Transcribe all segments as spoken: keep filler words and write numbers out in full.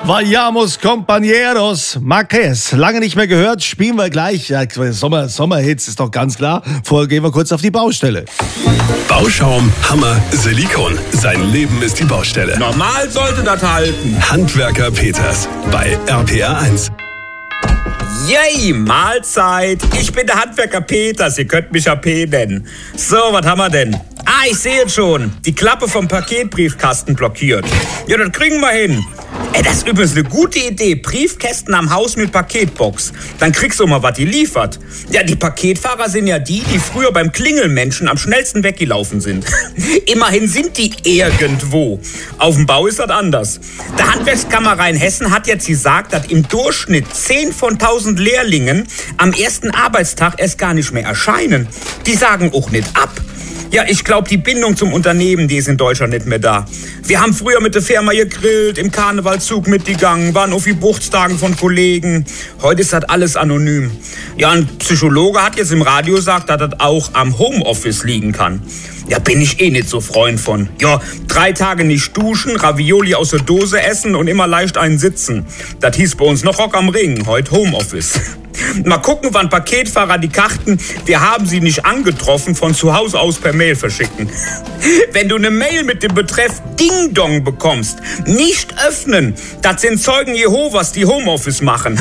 Vayamos compañeros, Marquez. Lange nicht mehr gehört, spielen wir gleich. Ja, Sommer, Sommerhits ist doch ganz klar. Vorher gehen wir kurz auf die Baustelle. Bauschaum, Hammer, Silikon. Sein Leben ist die Baustelle. Normal sollte das halten. Handwerker Peters bei R P R eins. Yay, Mahlzeit. Ich bin der Handwerker Peters, ihr könnt mich A P nennen. So, was haben wir denn? Ah, ich sehe es schon. Die Klappe vom Paketbriefkasten blockiert. Ja, das kriegen wir hin. Ey, das ist übrigens eine gute Idee. Briefkästen am Haus mit Paketbox. Dann kriegst du mal, was die liefert. Ja, die Paketfahrer sind ja die, die früher beim Klingelmenschen am schnellsten weggelaufen sind. Immerhin sind die irgendwo. Auf dem Bau ist das anders. Der Handwerkskammer Rheinhessen hat jetzt gesagt, dass im Durchschnitt zehn von tausend Lehrlingen am ersten Arbeitstag erst gar nicht mehr erscheinen. Die sagen auch nicht ab. Ja, ich glaube, die Bindung zum Unternehmen, die ist in Deutschland nicht mehr da. Wir haben früher mit der Firma gegrillt, im Karnevalszug mitgegangen, waren auf Geburtstagen von Kollegen. Heute ist das alles anonym. Ja, ein Psychologe hat jetzt im Radio gesagt, dass das auch am Homeoffice liegen kann. Ja, bin ich eh nicht so Freund von. Ja, drei Tage nicht duschen, Ravioli aus der Dose essen und immer leicht einen sitzen. Das hieß bei uns noch Rock am Ring, heute Homeoffice. Mal gucken, wann Paketfahrer die Karten, wir haben sie nicht angetroffen, von zu Hause aus per Mail verschicken. Wenn du eine Mail mit dem Betreff Ding Dong bekommst, nicht öffnen. Das sind Zeugen Jehovas, die Homeoffice machen.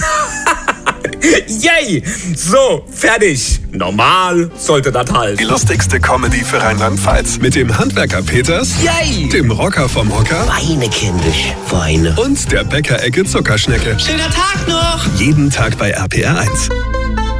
Yay! So, fertig. Normal sollte das halten. Die lustigste Comedy für Rheinland-Pfalz. Mit dem Handwerker Peters, Yay! Dem Rocker vom Hocker Weine, kindisch, Weine. und der Bäckerecke Zuckerschnecke. Schöner Tag noch! Jeden Tag bei R P R eins.